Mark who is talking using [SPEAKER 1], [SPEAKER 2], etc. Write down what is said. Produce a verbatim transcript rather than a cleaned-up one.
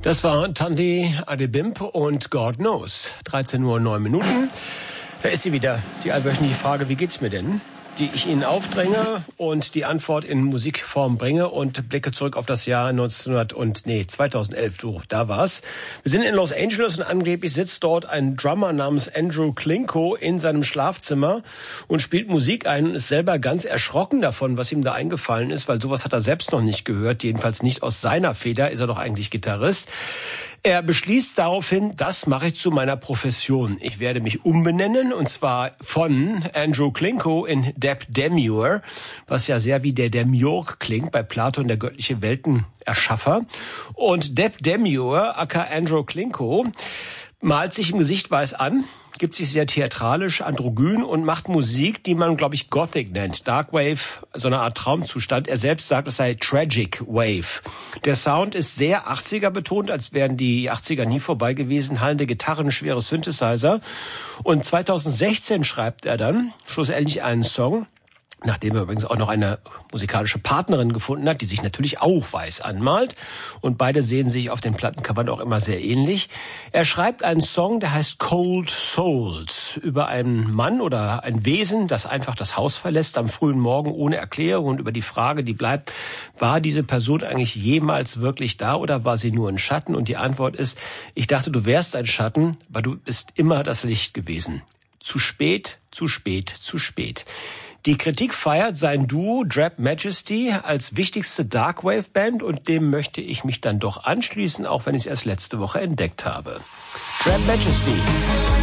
[SPEAKER 1] Das war Tandy Adebimp und God Knows. dreizehn Uhr neun Minuten. Da ist sie wieder, die allwöchentliche Frage, wie geht's mir denn? Die ich Ihnen aufdränge und die Antwort in Musikform bringe und blicke zurück auf das Jahr neunzehnhundert und nee, zweitausendelf, du, da war's. Wir sind in Los Angeles und angeblich sitzt dort ein Drummer namens Andrew Klinko in seinem Schlafzimmer und spielt Musik ein und ist selber ganz erschrocken davon, was ihm da eingefallen ist, weil sowas hat er selbst noch nicht gehört, jedenfalls nicht aus seiner Feder, ist er doch eigentlich Gitarrist. Er beschließt daraufhin, das mache ich zu meiner Profession. Ich werde mich umbenennen, und zwar von Andrew Klinko in Deb Demure, was ja sehr wie der Demiurg klingt, bei Platon der göttliche Weltenerschaffer. Und Deb Demure, aka Andrew Klinko, malt sich im Gesicht weiß an, gibt sich sehr theatralisch, androgyn und macht Musik, die man, glaube ich, Gothic nennt. Dark Wave, so eine Art Traumzustand. Er selbst sagt, es sei Tragic Wave. Der Sound ist sehr achtziger betont, als wären die achtziger nie vorbei gewesen. Hallende Gitarren, schwere Synthesizer. Und zweitausendsechzehn schreibt er dann schlussendlich einen Song, nachdem er übrigens auch noch eine musikalische Partnerin gefunden hat, die sich natürlich auch weiß anmalt. Und beide sehen sich auf den Plattencovern auch immer sehr ähnlich. Er schreibt einen Song, der heißt Cold Souls, über einen Mann oder ein Wesen, das einfach das Haus verlässt am frühen Morgen ohne Erklärung, und über die Frage, die bleibt, war diese Person eigentlich jemals wirklich da oder war sie nur ein Schatten? Und die Antwort ist, ich dachte, du wärst ein Schatten, aber du bist immer das Licht gewesen. Zu spät, zu spät, zu spät. Die Kritik feiert sein Duo Drab Majesty als wichtigste Darkwave-Band, und dem möchte ich mich dann doch anschließen, auch wenn ich es erst letzte Woche entdeckt habe. Drab Majesty.